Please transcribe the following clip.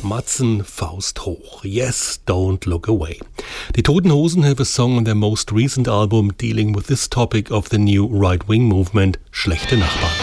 Matzen, Faust hoch. Yes, don't look away. Die Toten Hosen have a song on their most recent album dealing with this topic of the new right-wing movement, Schlechte Nachbarn.